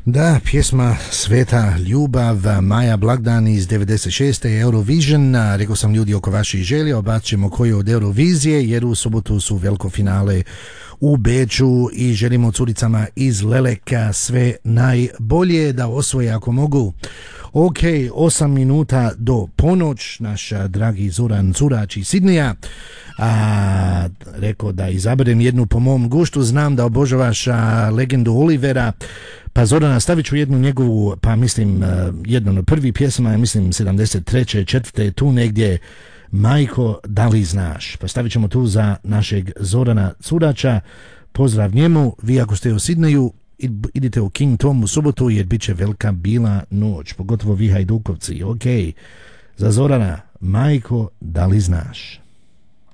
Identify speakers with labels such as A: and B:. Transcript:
A: Da, pjesma Sveta ljubav, Maja Blagdan iz 96. Eurovision. Rekao sam, ljudi, oko vaših želja obacit ćemo koju od Eurovizije, jer u subotu su veliko finale u Beču i želimo curicama iz Leleka sve najbolje, da osvoje ako mogu. Ok, 8 minuta do ponoć, naš dragi Zoran Curač iz Sidneja rekao da izaberem jednu po mom guštu. Znam da obožavaš legendu Olivera, pa Zorana, stavit ću jednu njegovu, pa mislim jednu od prvih pjesama, mislim 73. 4. tu negdje, Majko, da li znaš? Pa stavit ćemo tu za našeg Zorana Curača. Pozdrav njemu. Vi ako ste u Sidneju, idite u King Tom u subotu, jer bit će velika bila noć, pogotovo vi Hajdukovci. Ok, za Zorana, Majko, da li znaš?